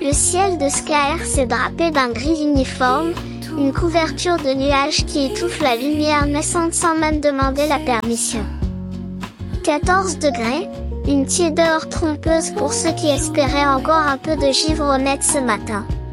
Le ciel de Skyr s'est drapé d'un gris uniforme, une couverture de nuages qui étouffe la lumière naissante sans même demander la permission. 14 degrés, une tiédeur trompeuse pour ceux qui espéraient encore un peu de givre honnête ce matin.